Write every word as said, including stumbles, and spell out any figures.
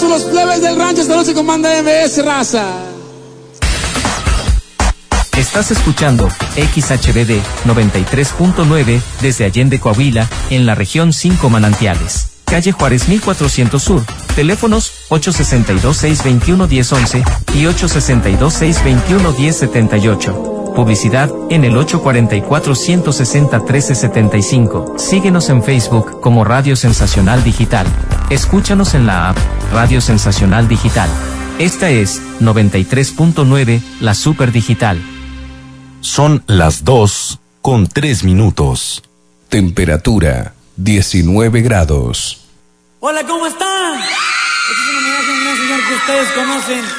todos los plebes del rancho esta noche con Banda M S, raza. Estás escuchando X H B D noventa y tres punto nueve desde Allende, Coahuila, en la región cinco Manantiales. Calle Juárez mil cuatrocientos Sur. Teléfonos ocho seis dos, seis dos uno, uno cero once y ocho seis dos, seis dos uno, uno cero siete ocho. Publicidad en el ocho cuatro cuatro, uno seis cero, uno tres siete cinco. Síguenos en Facebook como Radio Sensacional Digital. Escúchanos en la app Radio Sensacional Digital. Esta es noventa y tres punto nueve, la Super Digital. Son las dos con tres minutos. Temperatura diecinueve grados. Hola, ¿cómo están? Este es un homenaje a un gran señor que ustedes conocen.